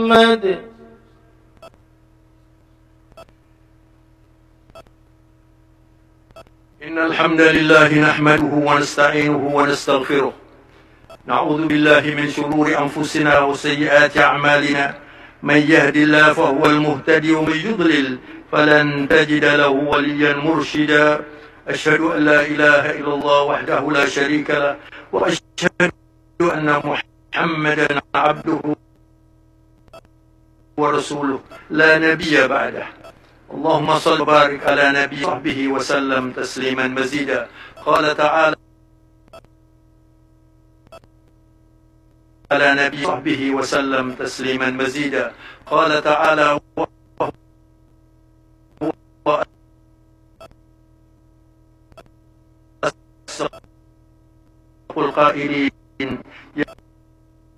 محمد. إن الحمد لله نحمده ونستعينه ونستغفره، نعوذ بالله من شرور أنفسنا وسيئات أعمالنا، من يهد الله فهو المهتدي ومن يضلل فلن تجد له وليا مرشدا. أشهد أن لا إله إلا الله وحده لا شريك له، وأشهد أن محمدا عبده ورسوله لا نبي بعده. اللهم صل وبارك على نبي صحبه وسلم تسليما مزيدا. قال تعالى على نبي صحبه وسلم تسليما مزيدا. قال تعالى القائلين